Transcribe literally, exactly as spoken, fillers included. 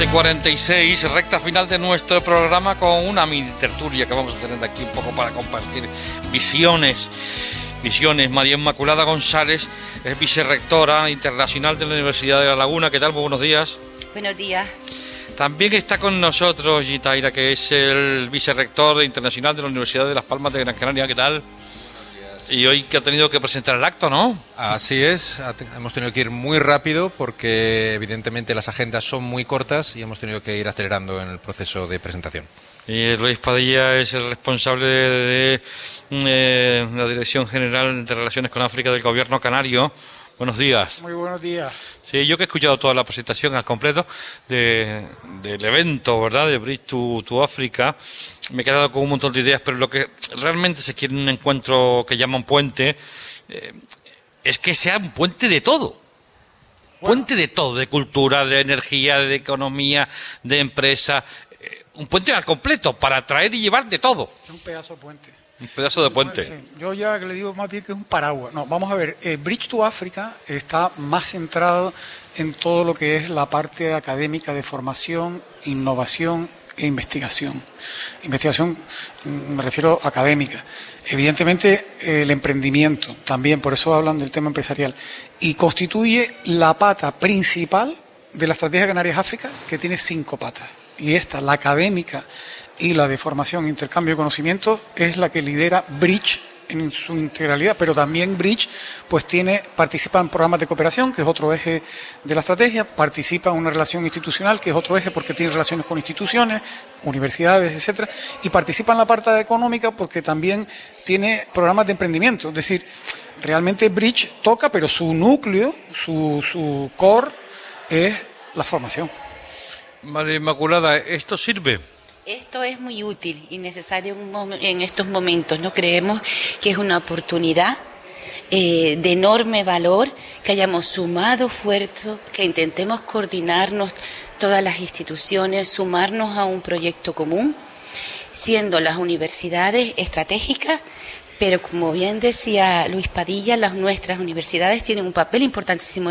cuarenta y seis, recta final de nuestro programa con una mini tertulia que vamos a tener aquí un poco para compartir visiones. Visiones. María Inmaculada González es vicerrectora internacional de la Universidad de La Laguna. ¿Qué tal? Muy buenos días. Buenos días. También está con nosotros Gitaira, que es el vicerrector internacional de la Universidad de Las Palmas de Gran Canaria. ¿Qué tal? Y hoy que ha tenido que presentar el acto, ¿no? Así es, hemos tenido que ir muy rápido porque evidentemente las agendas son muy cortas y hemos tenido que ir acelerando en el proceso de presentación. Y Luis Padilla es el responsable de, de eh, la Dirección General de Relaciones con África del Gobierno Canario. Buenos días. Muy buenos días. Sí, yo que he escuchado toda la presentación al completo de, del evento, ¿verdad?, de Bridge to, to Africa, me he quedado con un montón de ideas, pero lo que realmente se quiere en un encuentro que llaman puente eh, es que sea un puente de todo. Bueno. Puente de todo, de cultura, de energía, de economía, de empresa. Eh, un puente al completo para traer y llevar de todo. Es un pedazo de puente. Un pedazo de puente. Sí, yo ya le digo más bien que es un paraguas. No, vamos a ver, el Bridge to Africa está más centrado en todo lo que es la parte académica de formación, innovación e investigación. Investigación, me refiero académica. Evidentemente, el emprendimiento también, por eso hablan del tema empresarial. Y constituye la pata principal de la Estrategia Canarias-África, que tiene cinco patas. Y esta, la académica y la de formación e intercambio de conocimientos, es la que lidera Bridge en su integralidad, pero también Bridge pues tiene, participa en programas de cooperación, que es otro eje de la estrategia, participa en una relación institucional, que es otro eje porque tiene relaciones con instituciones, universidades, etcétera, y participa en la parte económica porque también tiene programas de emprendimiento. Es decir, realmente Bridge toca, pero su núcleo, su, su core es la formación. María Inmaculada, ¿esto sirve? Esto es muy útil y necesario en estos momentos, ¿no? Creemos que es una oportunidad eh, de enorme valor, que hayamos sumado esfuerzos, que intentemos coordinarnos todas las instituciones, sumarnos a un proyecto común, siendo las universidades estratégicas, pero como bien decía Luis Padilla, las nuestras universidades tienen un papel importantísimo